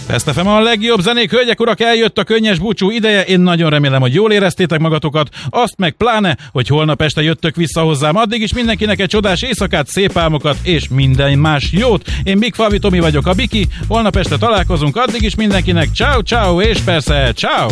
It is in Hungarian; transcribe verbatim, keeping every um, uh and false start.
Ezt ef em a legjobb zenék, hölgyek, urak, eljött a könnyes búcsú ideje, én nagyon remélem, hogy jól éreztétek magatokat, azt meg pláne, hogy holnap este jöttök vissza hozzám, addig is mindenkinek egy csodás éjszakát, szép álmokat és minden más jót. Én Big Favi Tomi vagyok, a Biki, holnap este találkozunk, addig is mindenkinek ciao ciao és persze ciao.